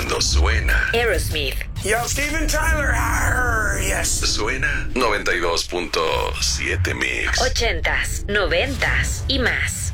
Cuando suena Aerosmith. Yo, Steven Tyler. Arr, yes. Suena 92.7 Mix. 80s, 90s y más.